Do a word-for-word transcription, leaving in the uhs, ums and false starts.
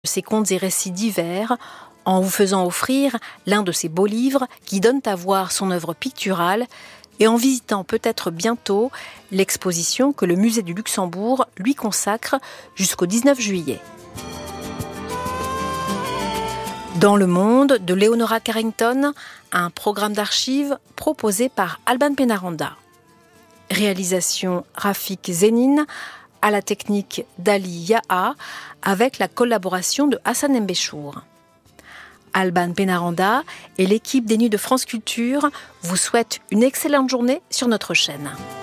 ses contes et récits divers, en vous faisant offrir l'un de ses beaux livres qui donnent à voir son œuvre picturale et en visitant peut-être bientôt l'exposition que le Musée du Luxembourg lui consacre jusqu'au dix-neuf juillet. Dans le monde de Leonora Carrington, un programme d'archives proposé par Alban Pénaranda. Réalisation Rafik Zénine, à la technique d'Ali Yaha, avec la collaboration de Hassan Mbéchour. Alban Pénaranda et l'équipe des Nuits de France Culture vous souhaitent une excellente journée sur notre chaîne.